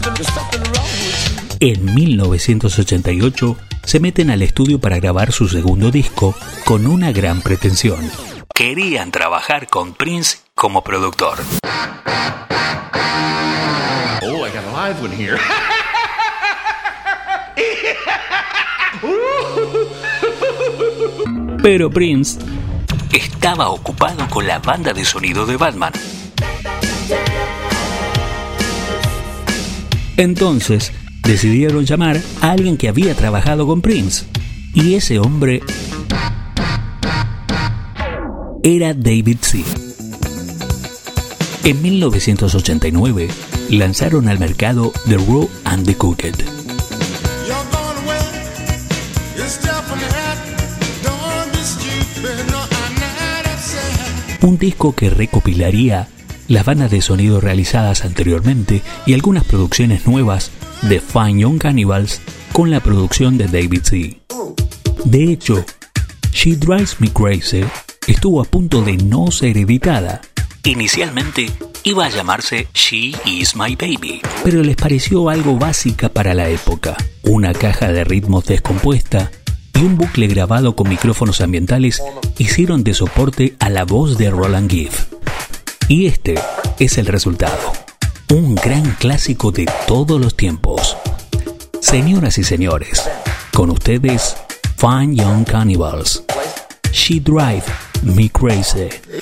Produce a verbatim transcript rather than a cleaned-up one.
En mil novecientos ochenta y ocho se meten al estudio para grabar su segundo disco con una gran pretensión. Querían trabajar con Prince como productor. Oh, I got a live one here. Pero Prince estaba ocupado con la banda de sonido de Batman. Entonces decidieron llamar a alguien que había trabajado con Prince. Y ese hombre era David C. En mil novecientos ochenta y nueve lanzaron al mercado The Raw and the Cooked. Un disco que recopilaría las bandas de sonido realizadas anteriormente y algunas producciones nuevas de Fine Young Cannibals con la producción de David C. De hecho, She Drives Me Crazy estuvo a punto de no ser editada. Inicialmente iba a llamarse She Is My Baby, pero les pareció algo básica para la época. Una caja de ritmos descompuesta y un bucle grabado con micrófonos ambientales hicieron de soporte a la voz de Roland Gibb. Y este es el resultado. Un gran clásico de todos los tiempos. Señoras y señores, con ustedes, Fine Young Cannibals. She Drive Me Crazy.